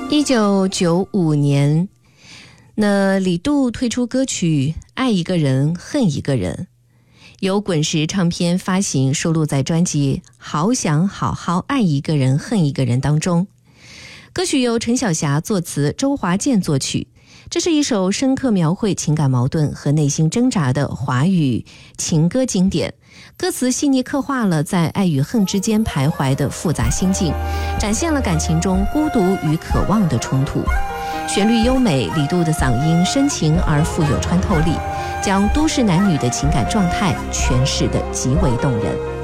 1995年，那李杜推出歌曲《爱一个人恨一个人》，由滚石唱片发行，收录在专辑《好想好好爱一个人恨一个人》当中。歌曲由陈小霞作词，周华健作曲。这是一首深刻描绘情感矛盾和内心挣扎的华语情歌经典，歌词细腻刻画了在爱与恨之间徘徊的复杂心境，展现了感情中孤独与渴望的冲突。旋律优美，李杜的嗓音深情而富有穿透力，将都市男女的情感状态诠释得极为动人。